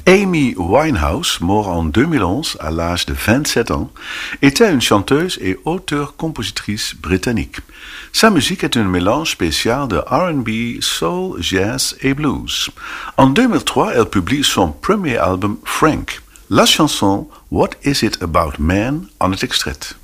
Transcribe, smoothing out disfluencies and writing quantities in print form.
Amy Winehouse, morte en 2011 à l'âge de 27 ans, était une chanteuse et auteure-compositrice britannique. Sa musique est un mélange spécial de R&B, soul, jazz et blues. En 2003, elle publie son premier album Frank. La chanson What Is It About Man en est extraite.